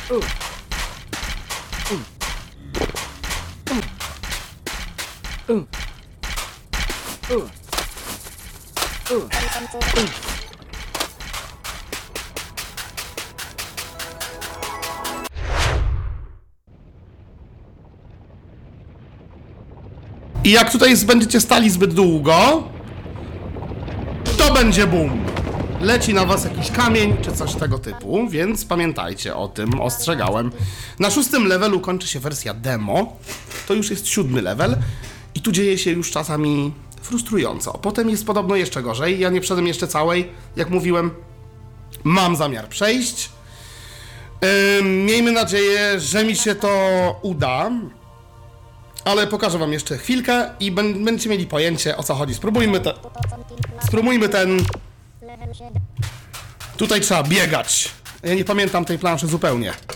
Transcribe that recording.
I jak tutaj będziecie stali zbyt długo, to będzie boom. Leci na was jakiś kamień, czy coś tego typu, więc pamiętajcie o tym, ostrzegałem. Na 6. levelu kończy się wersja demo, to już jest 7. level i tu dzieje się już czasami frustrująco. Potem jest podobno jeszcze gorzej, ja nie przeszedłem jeszcze całej, jak mówiłem, mam zamiar przejść. Miejmy nadzieję, że mi się to uda, ale pokażę wam jeszcze chwilkę i będziecie mieli pojęcie, o co chodzi. Spróbujmy ten... Tutaj trzeba biegać. Ja nie pamiętam tej planszy zupełnie.